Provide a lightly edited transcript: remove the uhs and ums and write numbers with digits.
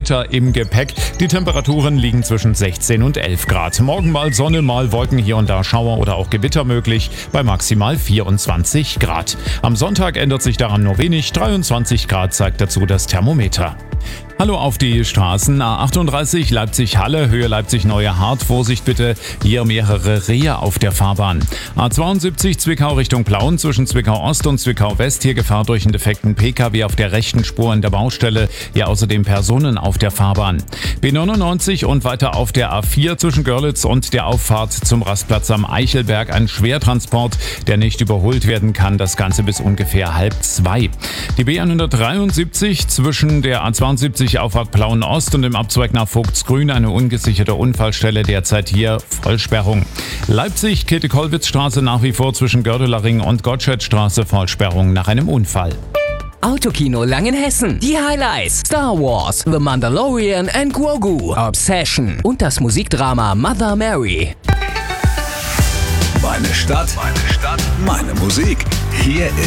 Gewitter im Gepäck. Die Temperaturen liegen zwischen 16 und 11 Grad. Morgen mal Sonne, mal Wolken, hier und da Schauer oder auch Gewitter möglich bei maximal 24 Grad. Am Sonntag ändert sich daran nur wenig. 23 Grad zeigt dazu das Thermometer. Hallo auf die Straßen. A38 Leipzig-Halle, Höhe Leipzig-Neue Hart. Vorsicht bitte, hier mehrere Rehe auf der Fahrbahn. A72 Zwickau Richtung Plauen zwischen Zwickau-Ost und Zwickau-West. Hier Gefahr durch einen defekten Pkw auf der rechten Spur in der Baustelle. Hier außerdem Personen auf der Fahrbahn. B99 und weiter auf der A4 zwischen Görlitz und der Auffahrt zum Rastplatz am Eichelberg. Ein Schwertransport, der nicht überholt werden kann. Das Ganze bis ungefähr 1:30. Die B173 zwischen der A72 Auffahrt Plauen-Ost und dem Abzweig nach Vogtsgrün eine ungesicherte Unfallstelle, derzeit hier Vollsperrung. Leipzig-Käthe-Kollwitz-Straße nach wie vor zwischen Gördelering und Gottschedstraße Vollsperrung nach einem Unfall. Autokino Langenhessen. Die Highlights: Star Wars, The Mandalorian and Grogu, Obsession und das Musikdrama Mother Mary. Meine Stadt, meine Musik. Hier